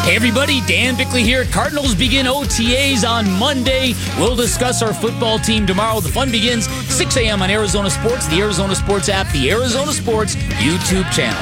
Hey everybody, Dan Bickley here. Cardinals begin OTAs on Monday. We'll discuss our football team tomorrow. The fun begins 6 a.m. on Arizona Sports, the Arizona Sports app, the Arizona Sports YouTube channel.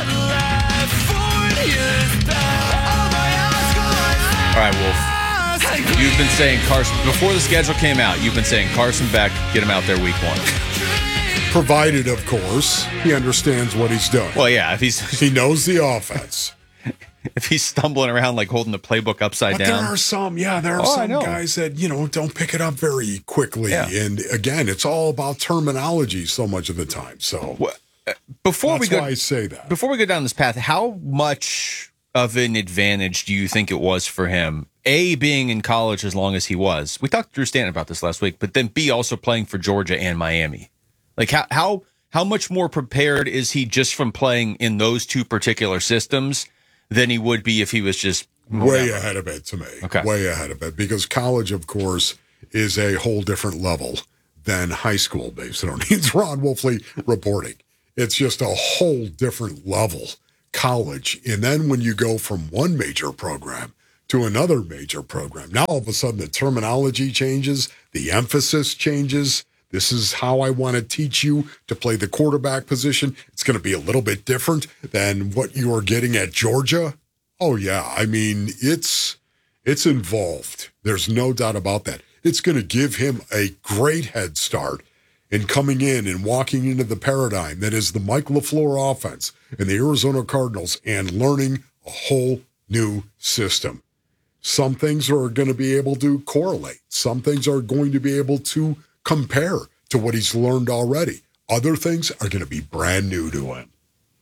All right, Wolf. You've been saying Carson, before the schedule came out, you've been saying Carson Beck, get him out there week one. Provided, of course, he understands what he's doing. Well, yeah, if he knows the offense. If he's stumbling around like holding the playbook upside down. There are some guys that, don't pick it up very quickly. Yeah. And again, it's all about terminology so much of the time. So before we go down this path, how much of an advantage do you think it was for him? A, being in college as long as he was. We talked to Drew Stanton about this last week, but then B, also playing for Georgia and Miami. Like how much more prepared is he just from playing in those two particular systems than he would be if he was just way ahead of it to me. Okay. Way ahead of it, because college, of course, is a whole different level than high school based on needs Ron Wolfley reporting. It's just a whole different level, college. And then when you go from one major program to another major program, now all of a sudden the terminology changes, the emphasis changes. This is how I want to teach you to play the quarterback position. It's going to be a little bit different than what you are getting at Georgia. Oh, yeah. I mean, it's involved. There's no doubt about that. It's going to give him a great head start in coming in and walking into the paradigm that is the Mike LaFleur offense and the Arizona Cardinals and learning a whole new system. Some things are going to be able to correlate. Some things are going to be able to compare to what he's learned already. Other things are going to be brand new to him.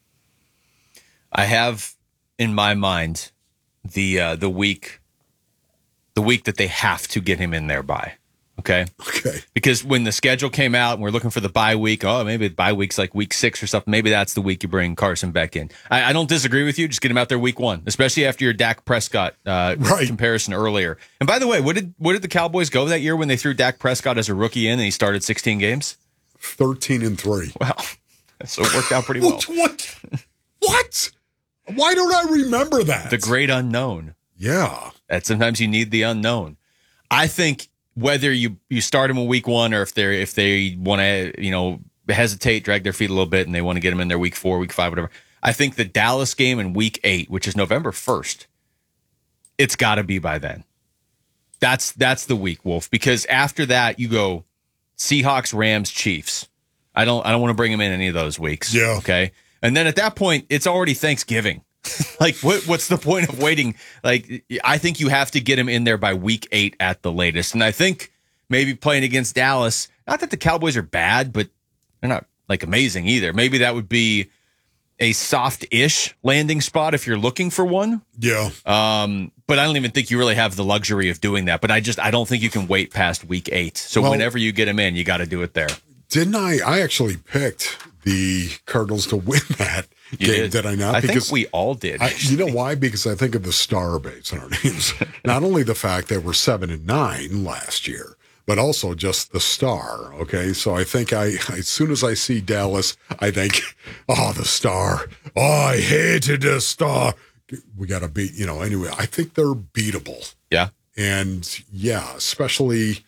I have in my mind the week that they have to get him in there by. Okay. Because when the schedule came out and we're looking for the bye week, maybe the bye week's like week 6 or something. Maybe that's the week you bring Carson Beck in. I don't disagree with you. Just get him out there week 1, especially after your Dak Prescott comparison earlier. And by the way, what did the Cowboys go that year when they threw Dak Prescott as a rookie in and he started 16 games? 13-3. Wow. So it worked out pretty well. What? Why don't I remember that? The great unknown. Yeah. That sometimes you need the unknown. I think whether you start them in week 1 or if they want to, hesitate, drag their feet a little bit and they want to get them in their week 4, week 5, whatever. I think the Dallas game in week 8, which is November 1st, it's got to be by then. That's the week, Wolf, because after that you go Seahawks, Rams, Chiefs. I don't want to bring them in any of those weeks. Yeah. Okay. And then at that point, it's already Thanksgiving. Like, what's the point of waiting? Like, I think you have to get him in there by week 8 at the latest. And I think maybe playing against Dallas, not that the Cowboys are bad, but they're not like amazing either. Maybe that would be a soft-ish landing spot if you're looking for one. Yeah. But I don't even think you really have the luxury of doing that. But I don't think you can wait past week 8. So whenever you get him in, you got to do it there. Didn't I? I actually picked the Cardinals to win that game, did I not? I think we all did. You know why? Because I think of the star base on our names. Not only the fact that we're 7-9 last year, but also just the star. Okay, so I think as soon as I see Dallas, I think, the star. Oh, I hated the star. We got to beat. Anyway, I think they're beatable. Yeah, and especially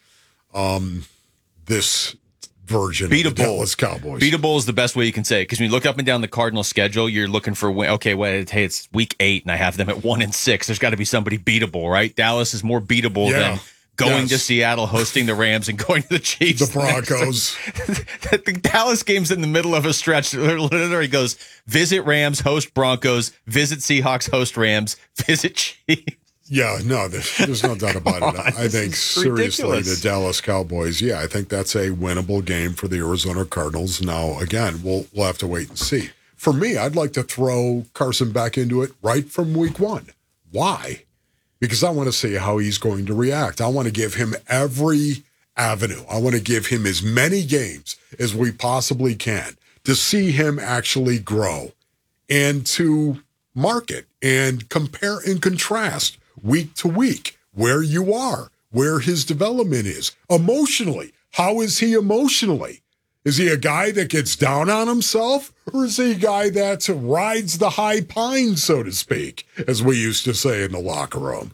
this version of the Dallas Cowboys. Beatable is the best way you can say it, because when you look up and down the Cardinals schedule, you're looking for it's week 8 and I have them at 1-6. There's got to be somebody beatable, right? Dallas is more beatable than going to Seattle, hosting the Rams, and going to the Chiefs. The Broncos. The Dallas game's in the middle of a stretch. It literally goes visit Rams, host Broncos, visit Seahawks, host Rams, visit Chiefs. Yeah, no, there's no doubt about it. I think seriously, the Dallas Cowboys, I think that's a winnable game for the Arizona Cardinals. Now, again, we'll have to wait and see. For me, I'd like to throw Carson back into it right from week 1. Why? Because I want to see how he's going to react. I want to give him every avenue. I want to give him as many games as we possibly can to see him actually grow and to market and compare and contrast week to week, where you are, where his development is emotionally. How is he emotionally? Is he a guy that gets down on himself, or is he a guy that rides the high pine, so to speak, as we used to say in the locker room?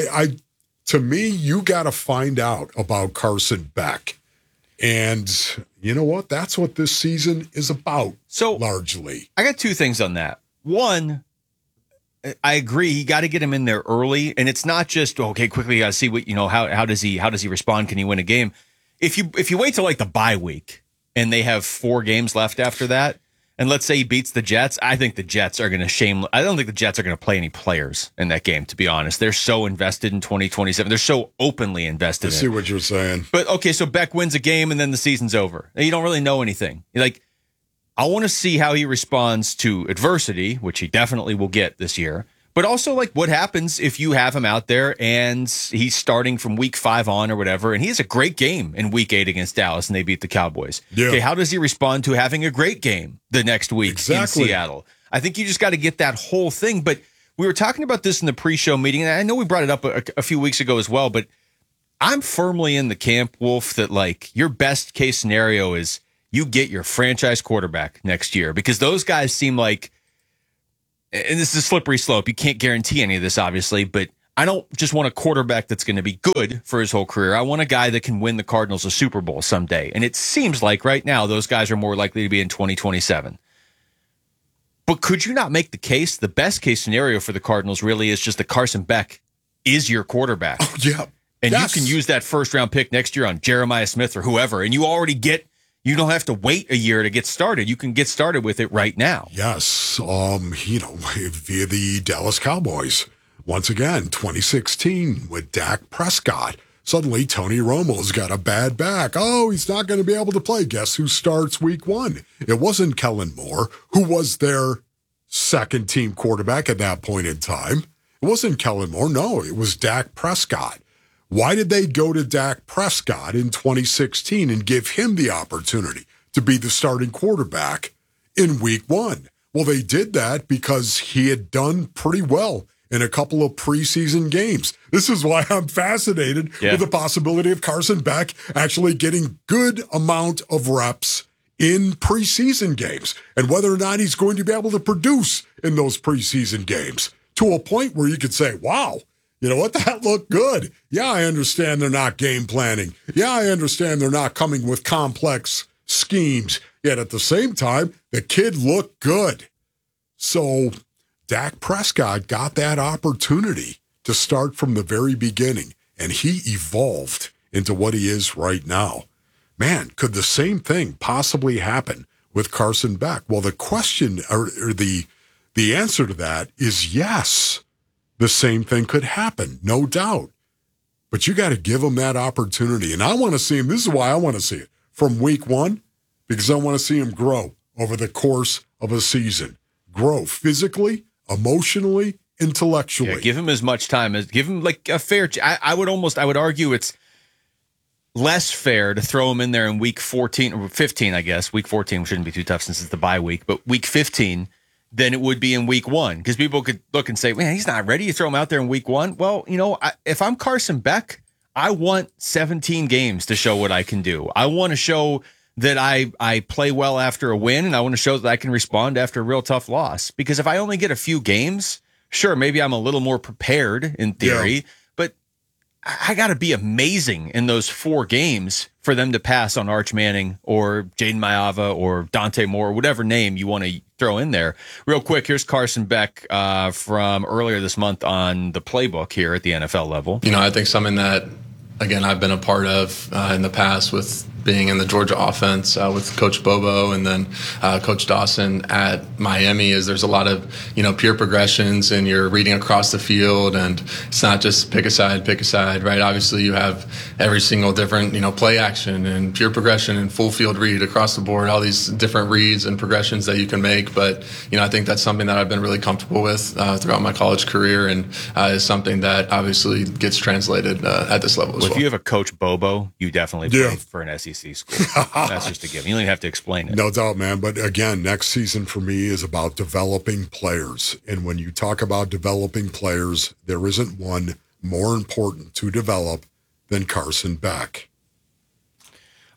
To me, you got to find out about Carson Beck. And you know what? That's what this season is about, largely. I got two things on that. One, I agree. You got to get him in there early, and it's not just okay. Quickly, got to see what how does he respond? Can he win a game? If you wait till like the bye week and they have 4 games left after that, and let's say he beats the Jets, I think the Jets are going to I don't think the Jets are going to play any players in that game. To be honest, they're so invested in 2027. They're so openly invested. I see what you're saying. But okay, so Beck wins a game and then the season's over. You don't really know anything. I want to see how he responds to adversity, which he definitely will get this year. But also, what happens if you have him out there and he's starting from week 5 on or whatever, and he has a great game in week 8 against Dallas and they beat the Cowboys. Yeah. Okay, how does he respond to having a great game the next week in Seattle? I think you just got to get that whole thing. But we were talking about this in the pre-show meeting, and I know we brought it up a few weeks ago as well, but I'm firmly in the camp, Wolf, that your best case scenario is you get your franchise quarterback next year, because those guys seem like, and this is a slippery slope. You can't guarantee any of this, obviously, but I don't just want a quarterback that's going to be good for his whole career. I want a guy that can win the Cardinals a Super Bowl someday. And it seems like right now those guys are more likely to be in 2027. But could you not make the case, the best case scenario for the Cardinals really is just that Carson Beck is your quarterback? Oh, yeah. And you can use that first-round pick next year on Jeremiah Smith or whoever, and you don't have to wait a year to get started. You can get started with it right now. Yes. Via the Dallas Cowboys. Once again, 2016 with Dak Prescott. Suddenly, Tony Romo's got a bad back. Oh, he's not going to be able to play. Guess who starts week 1? It wasn't Kellen Moore, who was their second-team quarterback at that point in time. It wasn't Kellen Moore. No, it was Dak Prescott. Why did they go to Dak Prescott in 2016 and give him the opportunity to be the starting quarterback in week 1? Well, they did that because he had done pretty well in a couple of preseason games. This is why I'm fascinated with the possibility of Carson Beck actually getting good amount of reps in preseason games and whether or not he's going to be able to produce in those preseason games to a point where you could say, wow, you know what? That looked good. Yeah, I understand they're not game planning. Yeah, I understand they're not coming with complex schemes. Yet at the same time, the kid looked good. So Dak Prescott got that opportunity to start from the very beginning, and he evolved into what he is right now. Man, could the same thing possibly happen with Carson Beck? Well, the question or the answer to that is yes. The same thing could happen, no doubt. But you got to give him that opportunity. And I want to see him. This is why I want to see it from week 1, because I want to see him grow over the course of a season. Grow physically, emotionally, intellectually. Yeah, give him as much time as give him a fair. I would argue it's less fair to throw him in there in week 14 or 15. I guess week 14 shouldn't be too tough since it's the bye week, but week 15. Than it would be in week 1, because people could look and say, man, he's not ready. You throw him out there in week 1. Well, if I'm Carson Beck, I want 17 games to show what I can do. I want to show that I play well after a win, and I want to show that I can respond after a real tough loss. Because if I only get a few games, sure, maybe I'm a little more prepared in theory, but I got to be amazing in those 4 games for them to pass on Arch Manning or Jaden Maiava or Dante Moore, whatever name you want to throw in there. Real quick, here's Carson Beck from earlier this month on the playbook here at the NFL level. I think something that, again, I've been a part of in the past with being in the Georgia offense with Coach Bobo and then Coach Dawson at Miami is there's a lot of, pure progressions and you're reading across the field and it's not just pick a side, right? Obviously you have every single different, play action and pure progression and full field read across the board, all these different reads and progressions that you can make. But, I think that's something that I've been really comfortable with throughout my college career and is something that obviously gets translated at this level as well. If you have a Coach Bobo, you definitely play for an SEC school. That's just a given. You don't even have to explain it. No doubt, man. But again, next season for me is about developing players. And when you talk about developing players, there isn't one more important to develop than Carson Beck.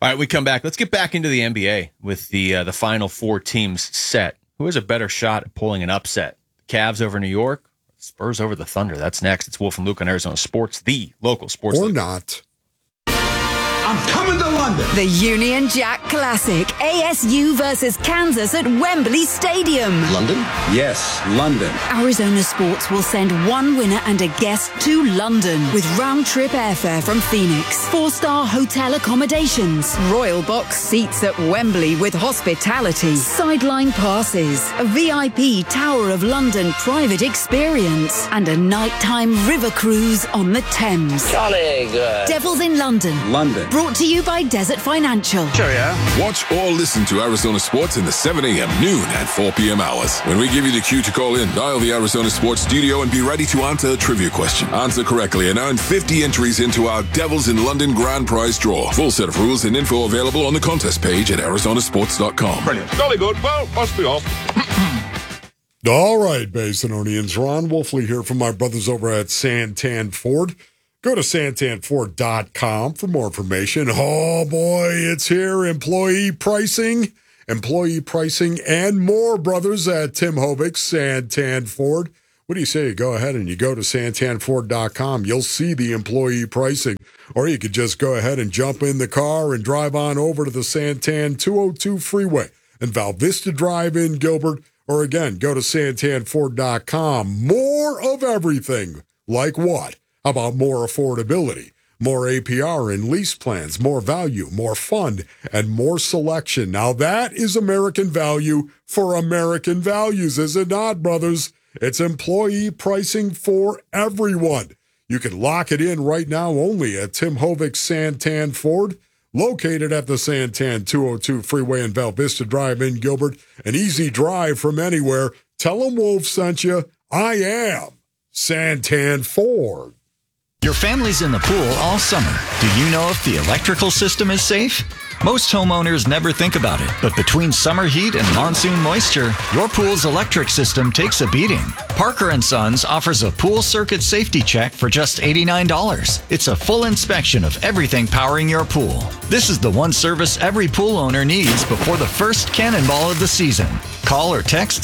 All right, we come back. Let's get back into the NBA with the final four teams set. Who has a better shot at pulling an upset? Cavs over New York, Spurs over the Thunder. That's next. It's Wolf and Luke on Arizona Sports, the local sports or league. Not. I'm coming to London. The Union Jack Classic, ASU versus Kansas at Wembley Stadium. London? Yes, London. Arizona Sports will send one winner and a guest to London with round-trip airfare from Phoenix, 4-star hotel accommodations, Royal Box seats at Wembley with hospitality, sideline passes, a VIP Tower of London private experience, and a nighttime river cruise on the Thames. Jolly good. Devils in London. London. Brought to you by Desert Financial. Watch or listen to Arizona Sports in the 7 a.m., noon, and 4 p.m. hours. When we give you the cue to call in, dial the Arizona Sports studio and be ready to answer a trivia question. Answer correctly and earn 50 entries into our Devils in London grand prize draw. Full set of rules and info available on the contest page at arizonasports.com. Brilliant. Jolly good. Well, must be off. All right, Basinonians. Ron Wolfley here from my brothers over at Santan Ford. Go to santanford.com for more information. Oh, boy, it's here. Employee pricing, and more, brothers, at Tim Hovick's Santan Ford. What do you say? Go ahead and you go to santanford.com. You'll see the employee pricing. Or you could just go ahead and jump in the car and drive on over to the Santan 202 freeway and Val Vista Drive in Gilbert. Or again, go to santanford.com. More of everything. Like what? How about more affordability, more APR and lease plans, more value, more fun, and more selection? Now that is American value for American values, is it not, brothers? It's employee pricing for everyone. You can lock it in right now only at Tim Hovick's Santan Ford, located at the Santan 202 freeway in Val Vista Drive in Gilbert. An easy drive from anywhere. Tell them Wolf sent you. I am Santan Ford. Your family's in the pool all summer. Do you know if the electrical system is safe? Most homeowners never think about it, but between summer heat and monsoon moisture, your pool's electric system takes a beating. Parker & Sons offers a pool circuit safety check for just $89. It's a full inspection of everything powering your pool. This is the one service every pool owner needs before the first cannonball of the season. Call or text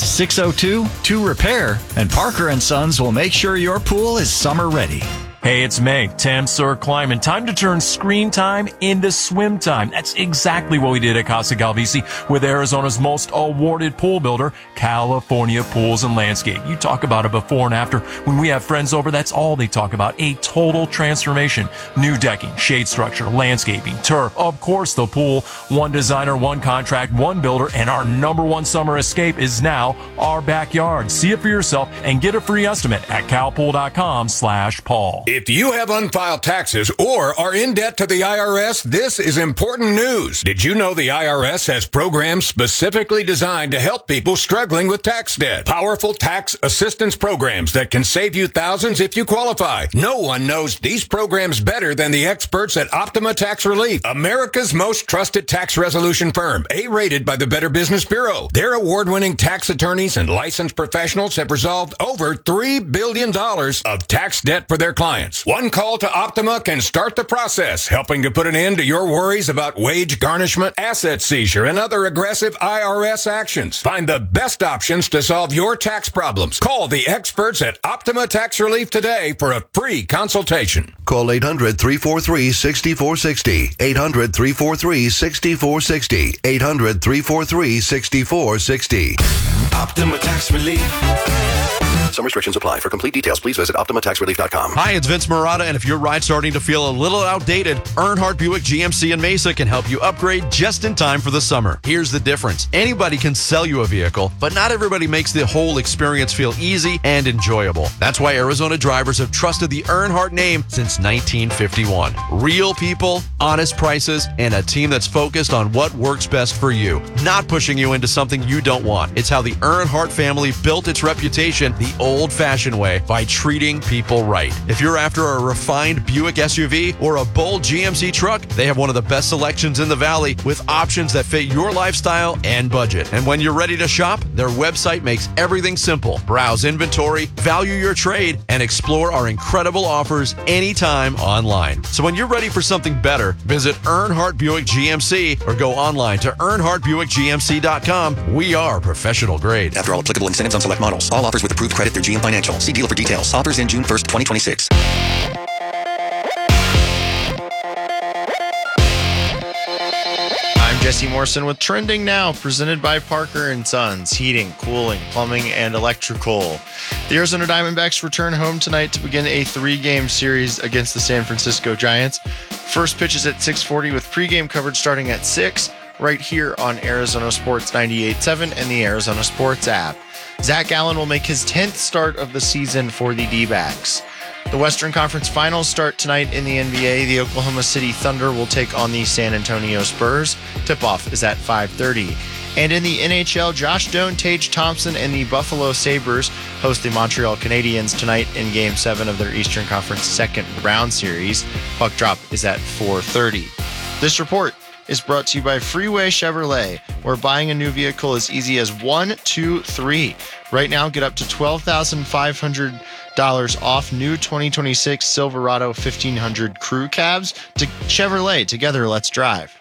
602-2REPAIR, and Parker & Sons will make sure your pool is summer ready. Hey, it's May. Tam Sir Climbing. Time to turn screen time into swim time. That's exactly what we did at Casa Galvisi with Arizona's most awarded pool builder, California Pools and Landscape. You talk about a before and after. When we have friends over, that's all they talk about. A total transformation. New decking, shade structure, landscaping, turf, of course the pool. One designer, one contract, one builder, and our number one summer escape is now our backyard. See it for yourself and get a free estimate at calpool.com/Paul. If you have unfiled taxes or are in debt to the IRS, this is important news. Did you know the IRS has programs specifically designed to help people struggling with tax debt? Powerful tax assistance programs that can save you thousands if you qualify. No one knows these programs better than the experts at Optima Tax Relief, America's most trusted tax resolution firm, A-rated by the Better Business Bureau. Their award-winning tax attorneys and licensed professionals have resolved over $3 billion of tax debt for their clients. One call to Optima can start the process, helping to put an end to your worries about wage garnishment, asset seizure, and other aggressive IRS actions. Find the best options to solve your tax problems. Call the experts at Optima Tax Relief today for a free consultation. Call 800-343-6460. 800-343-6460. 800-343-6460. Optima Tax Relief. Some restrictions apply. For complete details, please visit OptimaTaxRelief.com. Hi, it's Vince Marotta, and if your ride's starting to feel a little outdated, Earnhardt Buick GMC in Mesa can help you upgrade just in time for the summer. Here's the difference. Anybody can sell you a vehicle, but not everybody makes the whole experience feel easy and enjoyable. That's why Arizona drivers have trusted the Earnhardt name since 1951. Real people, honest prices, and a team that's focused on what works best for you, not pushing you into something you don't want. It's how the Earnhardt family built its reputation. The old-fashioned way by treating people right. If you're after a refined Buick SUV or a bold GMC truck, they have one of the best selections in the Valley with options that fit your lifestyle and budget. And when you're ready to shop, their website makes everything simple. Browse inventory, value your trade, and explore our incredible offers anytime online. So when you're ready for something better, visit Earnhardt Buick GMC or go online to EarnhardtBuickGMC.com. We are professional grade. After all applicable incentives on select models. All offers with approved credit through GM Financial. See dealer for details. Offers in June 1st, 2026. I'm Jesse Morrison with Trending Now, presented by Parker & Sons, heating, cooling, plumbing, and electrical. The Arizona Diamondbacks return home tonight to begin a 3-game series against the San Francisco Giants. First pitch is at 6:40 with pregame coverage starting at 6 right here on Arizona Sports 98.7 and the Arizona Sports app. Zach Gallen will make his 10th start of the season for the D-backs. The Western Conference Finals start tonight in the NBA. The Oklahoma City Thunder will take on the San Antonio Spurs. Tip-off is at 5:30. And in the NHL, Josh Doan, Tage Thompson, and the Buffalo Sabres host the Montreal Canadiens tonight in Game 7 of their Eastern Conference second round series. Puck drop is at 4:30. This report is brought to you by Freeway Chevrolet, where buying a new vehicle is easy as 1, 2, 3. Right now, get up to $12,500 off new 2026 Silverado 1500 crew cabs. To Chevrolet, together, let's drive.